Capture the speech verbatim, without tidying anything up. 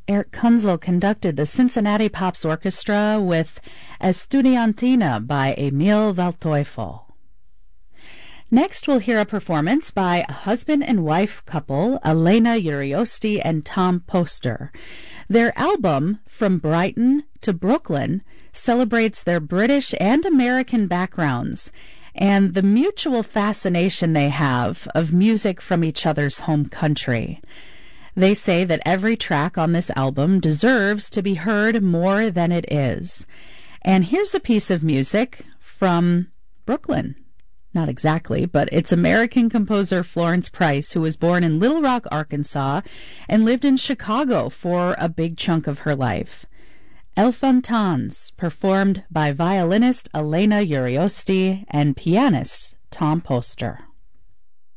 Eric Kunzel conducted the Cincinnati Pops Orchestra with Estudiantina by Emil Waldteufel. Next, we'll hear a performance by a husband and wife couple, Elena Uriosti and Tom Poster. Their album, From Brighton to Brooklyn, celebrates their British and American backgrounds and the mutual fascination they have of music from each other's home country. They say that every track on this album deserves to be heard more than it is. And here's a piece of music from Brooklyn. Not exactly, but it's American composer Florence Price, who was born in Little Rock, Arkansas, and lived in Chicago for a big chunk of her life. El Fontaines, performed by violinist Elena Uriosti and pianist Tom Poster.